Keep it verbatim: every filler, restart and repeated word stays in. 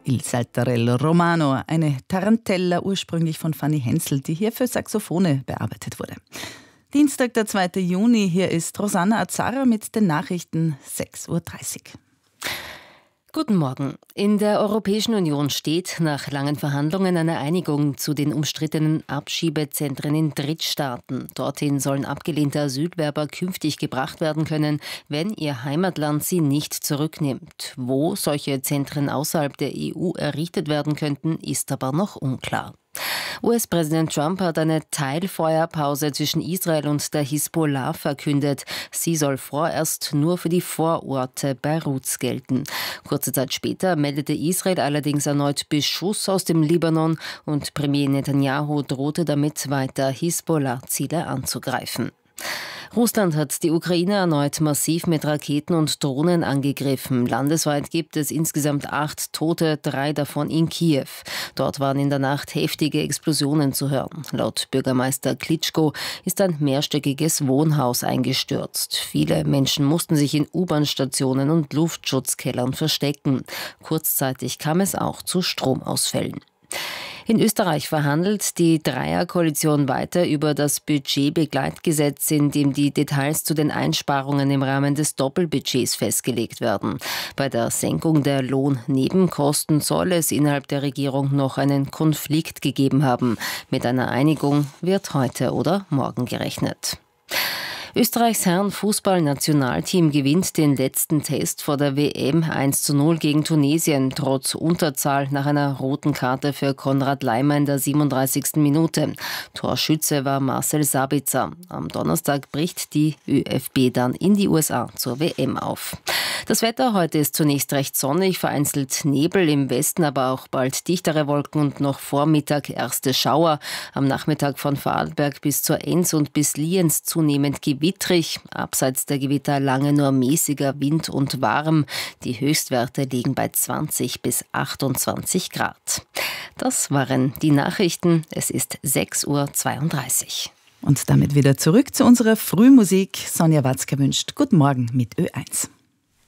Il Saltarello Romano, eine Tarantella ursprünglich von Fanny Hensel, die hier für Saxophone bearbeitet wurde. Dienstag, der zweite Juni, hier ist Rosanna Azara mit den Nachrichten sechs Uhr dreißig. Guten Morgen. In der Europäischen Union steht nach langen Verhandlungen eine Einigung zu den umstrittenen Abschiebezentren in Drittstaaten. Dorthin sollen abgelehnte Asylwerber künftig gebracht werden können, wenn ihr Heimatland sie nicht zurücknimmt. Wo solche Zentren außerhalb der E U errichtet werden könnten, ist aber noch unklar. U S-Präsident Trump hat eine Teilfeuerpause zwischen Israel und der Hisbollah verkündet. Sie soll vorerst nur für die Vororte Beiruts gelten. Kurze Zeit später meldete Israel allerdings erneut Beschuss aus dem Libanon und Premier Netanyahu drohte damit weiter, Hisbollah-Ziele anzugreifen. Russland hat die Ukraine erneut massiv mit Raketen und Drohnen angegriffen. Landesweit gibt es insgesamt acht Tote, drei davon in Kiew. Dort waren in der Nacht heftige Explosionen zu hören. Laut Bürgermeister Klitschko ist ein mehrstöckiges Wohnhaus eingestürzt. Viele Menschen mussten sich in U-Bahn-Stationen und Luftschutzkellern verstecken. Kurzzeitig kam es auch zu Stromausfällen. In Österreich verhandelt die Dreierkoalition weiter über das Budgetbegleitgesetz, in dem die Details zu den Einsparungen im Rahmen des Doppelbudgets festgelegt werden. Bei der Senkung der Lohnnebenkosten soll es innerhalb der Regierung noch einen Konflikt gegeben haben. Mit einer Einigung wird heute oder morgen gerechnet. Österreichs Herren-Fußball-Nationalteam gewinnt den letzten Test vor der W M eins zu null gegen Tunesien, trotz Unterzahl nach einer roten Karte für Konrad Laimer in der siebenunddreißigsten Minute. Torschütze war Marcel Sabitzer. Am Donnerstag bricht die ÖFB dann in die U S A zur W M auf. Das Wetter heute ist zunächst recht sonnig, vereinzelt Nebel, im Westen aber auch bald dichtere Wolken und noch vor Mittag erste Schauer. Am Nachmittag von Vorarlberg bis zur Enns und bis Lienz zunehmend gewittrig. Abseits der Gewitter lange nur mäßiger Wind und warm. Die Höchstwerte liegen bei zwanzig bis achtundzwanzig Grad. Das waren die Nachrichten. Es ist sechs Uhr zweiunddreißig. Und damit wieder zurück zu unserer Frühmusik. Sonja Watzke wünscht Guten Morgen mit Ö eins.